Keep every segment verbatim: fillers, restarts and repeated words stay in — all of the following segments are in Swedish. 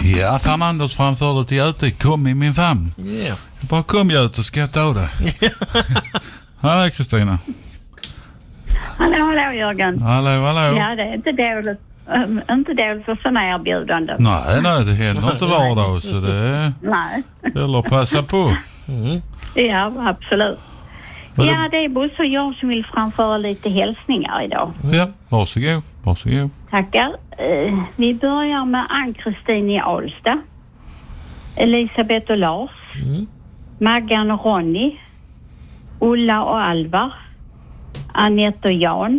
Ja, Fernandes framförde till Göte. Kom i min famn. Yeah. Bara kom Göte, ska jag ta det. Hallå Kristina. Hallå, hallå Jörgen. Hallå, hallå. Ja, det är inte dåligt. Um, inte dåligt för sådana erbjudanden. Nej, nej, det händer inte var dag, så det är... Nej. Eller passa på. Mm. Ja, absolut. Men Ja, det- det är Bosse och jag som vill framföra lite hälsningar idag. Ja, varsågod. Varsågod. Tackar. Uh, vi börjar med Ann-Kristin i Alsta. Elisabeth och Lars. Mm. Maggan och Ronny. Ulla och Alvar. Anette och Jan.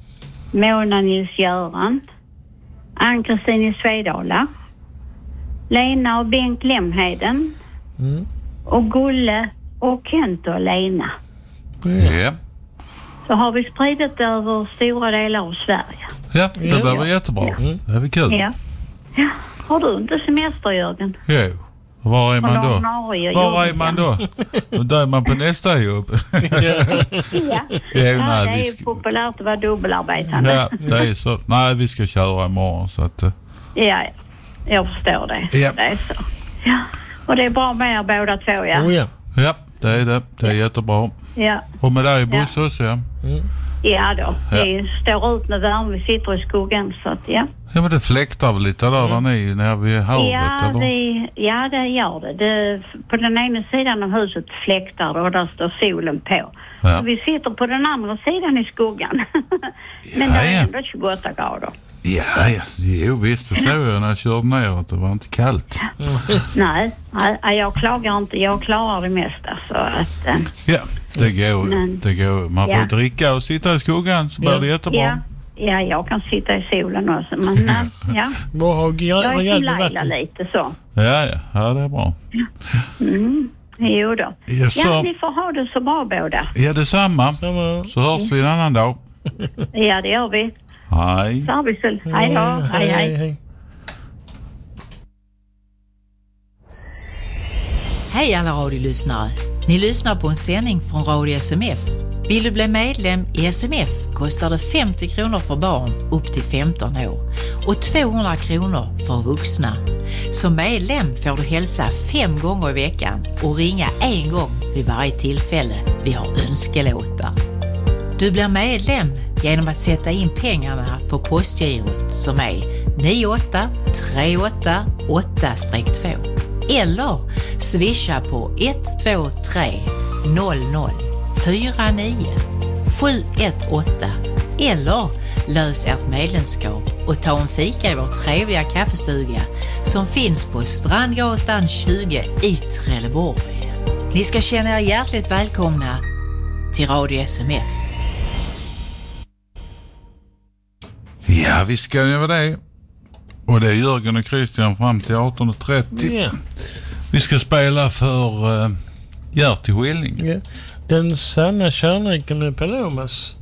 Mona Nils-Göran. Ann-Kristin i Svedala. Lena och Bengt Lemheden. Mm. Och Gulle och Kent och Lena. Ja. Så har vi spridit över stora delar av Sverige. Ja, det Ja. blir väl jättebra. Mm. Det är väl kul. Ja. Ja. Har du inte semester, Jörgen? Jo. Var är man Från då? ordinarie Var är jobb, man ja. då? Då är man på nästa jobb. Ja, Ja, ja nej, det vi är ska- populärt att vara dubbelarbetande. Ja, det är så. Nej, vi ska köra imorgon så att... eh, Ja, jag förstår det. Ja. Det är så. Ja. Och det är bra med er båda två, ja. Oh ja. Ja, det är det. Det är jättebra. Ja, Och med dig Bosse också, ja. Mm. ja då. Ja. Vi står ut med värme. Vi sitter i skogen, så att ja. Ja, men det fläktar väl lite där, där ni när vi är havet, Ja, eller? vi, ja, det gör det. det. På den ena sidan av huset fläktar det och där står solen på. Ja. Och vi sitter på den andra sidan i skogen. Men Ja, det är ja. ändå tjugoåtta grader. Ja, ja. Jo, visst. Det såg jag när jag körde ner att det var inte kallt. Nej, nej, jag klagar inte. Jag klarar det mesta. Så att, eh, Ja, det går. Men- Det går. Man får Ja. dricka och sitta i skogen så blir det jättebra. ja, ja, jag kan sitta i solen också. Men eh, ja, Vad har jag är som rejält med Laila vatten? lite så. Ja, ja. Ja, det är bra. Mm. Jo då. Ja, så- Ja, ni får ha det så bra båda. Ja, detsamma. Samma. Så hörs vi en annan dag. Ja, det gör vi. Hej. Så har vi så. Hej då. Hej, hej. Hej alla radiolyssnare! Ni lyssnar på en sändning från Radio S M F. Vill du bli medlem i S M F kostar det femtio kronor för barn upp till femton år och tvåhundra kronor för vuxna. Som medlem får du hälsa fem gånger i veckan och ringa en gång vid varje tillfälle vi har önskelåtar. Du blir medlem genom att sätta in pengarna på postgirot som är nio åtta tre åtta åtta två eller swisha på ett två tre noll noll fyra nio sju ett åtta eller lös ert medlemskap och ta en fika i vår trevliga kaffestuga som finns på Strandgatan tjugo i Trelleborg. Ni ska känna er hjärtligt välkomna till Radio S M F. Ja, vi ska göra det. Och det är Jörgen och Christian fram till arton trettio. Ja. Vi ska spela för uh, Gerti Skilling. Ja. Den sanna kärleken med Palomas.